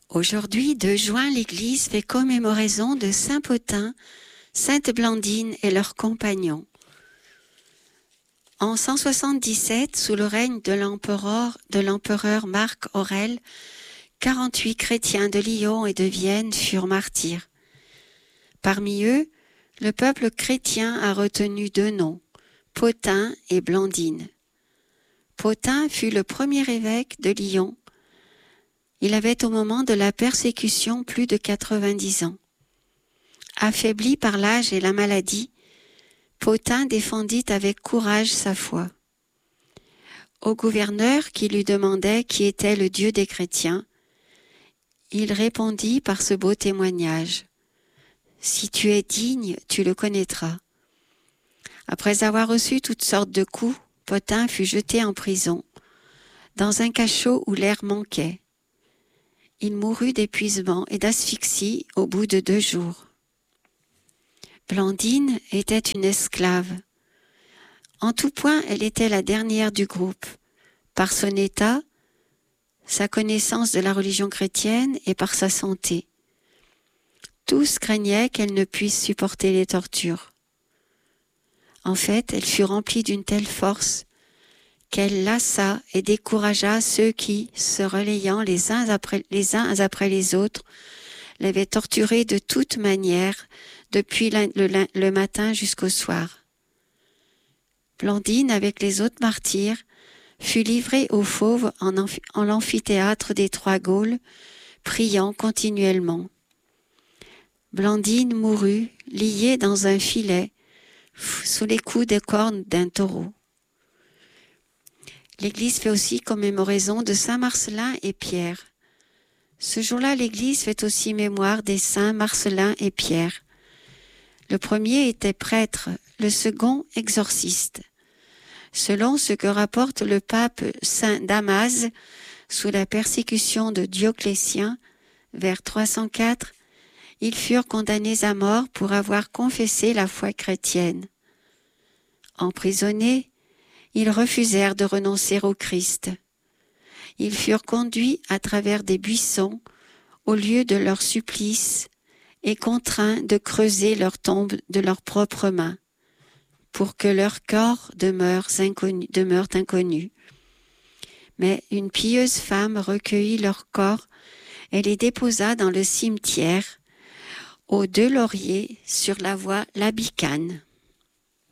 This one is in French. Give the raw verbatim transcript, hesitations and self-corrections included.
Aujourd'hui, deux juin, l'Église fait commémoraison de Saint Pothin, Sainte Blandine et leurs compagnons. En cent soixante-dix-sept, sous le règne de l'empereur, de l'empereur Marc Aurèle, quarante-huit chrétiens de Lyon et de Vienne furent martyrs. Parmi eux, le peuple chrétien a retenu deux noms, Pothin et Blandine. Pothin fut le premier évêque de Lyon. Il avait au moment de la persécution plus de quatre-vingt-dix ans. Affaibli par l'âge et la maladie, Pothin défendit avec courage sa foi. Au gouverneur qui lui demandait qui était le Dieu des chrétiens, il répondit par ce beau témoignage. « Si tu es digne, tu le connaîtras. » Après avoir reçu toutes sortes de coups, Pothin fut jeté en prison, dans un cachot où l'air manquait. Il mourut d'épuisement et d'asphyxie au bout de deux jours. Blandine était une esclave. En tout point, elle était la dernière du groupe, par son état, sa connaissance de la religion chrétienne et par sa santé. Tous craignaient qu'elle ne puisse supporter les tortures. En fait, elle fut remplie d'une telle force qu'elle lassa et découragea ceux qui, se relayant les uns après les, uns après les autres, l'avaient torturée de toute manière, depuis le, le, le matin jusqu'au soir. Blandine, avec les autres martyrs, fut livrée aux fauves en, amphi- en l'amphithéâtre des Trois Gaules, priant continuellement. Blandine mourut, liée dans un filet, sous les coups des cornes d'un taureau. L'Église fait aussi commémoraison de Saint Marcellin et Pierre. Ce jour-là, l'Église fait aussi mémoire des saints Marcellin et Pierre. Le premier était prêtre, le second exorciste. Selon ce que rapporte le pape Saint Damase, sous la persécution de Dioclétien, vers trois cent quatre, ils furent condamnés à mort pour avoir confessé la foi chrétienne. Emprisonnés, ils refusèrent de renoncer au Christ. Ils furent conduits à travers des buissons au lieu de leur supplice et contraints de creuser leur tombe de leurs propres mains pour que leur corps demeure inconnu, demeure inconnu. Mais une pieuse femme recueillit leurs corps et les déposa dans le cimetière aux Deux Lauriers sur la voie Labicane.